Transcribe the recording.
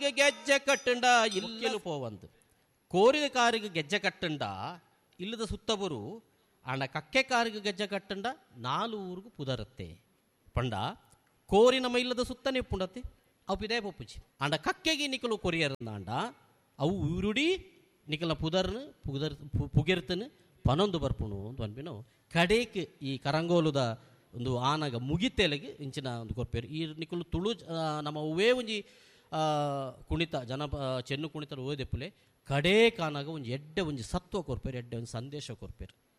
ಗೆಜ್ಜೆ ಕಟ್ಟಂಡ ಇಲ್ಲೆಲು ಪೋವಂದು ಕೋರಿದ ಕಾರಿಗೆ ಗೆಜ್ಜೆ ಕಟ್ಟಂಡ ಇಲ್ಲದ ಸುತ್ತಬರು ಅಣ್ಣ ಕಕ್ಕೆ ಕಾರಿಗೆ ಗೆಜ್ಜೆ ಕಟ್ಟಂಡ 4 ಊರಿಗೂ ಪುದರತ್ತೆ ಪಂಡ ಕೋರಿನ ಮೈಲದ ಸುತ್ತನೇ ಪುಂಡತ್ತೆ ಅವು ಇದೇ ಪೊಪ್ಪುಚಿ ಅಂಡ ಕಕ್ಕೆಗೆ ನಿಕಲು ಕೊರಿಯರಂದಾಂಡ ಅವು ಊರುಡಿ ನಿಕಲ ಪುಗೆರ್ತನು ಪನೊಂದು ಬರ್ಪುಣು ಅಂತ ಅನ್ಬಿನು ಕಡೇಕ್ ಈ ಕರಂಗೋಲುದ ಒಂದು ಆನಗ ಮುಗಿತೆಲೆಗೆ ಇಂಚಿನ ಒಂದು ಕೊರ್ಪೇರು ಈ ನಿಕಲು ತುಳು ನಮ್ಮ ಉವೇ ಒಂಜಿ ಕುಣಿತ ಚೆನ್ನು ಕುಣಿತ ಓದೆಪ್ಪುಲೆ ಕಡೇ ಕಾನಾಗ ಒಂಜಿ ಎಡ್ಡೆ ಒಂಜಿ ಸತ್ವ ಕೊರ್ಪೇರು ಎಡ್ಡೆ ಒಂದು ಸಂದೇಶ ಕೊರ್ಪೇರು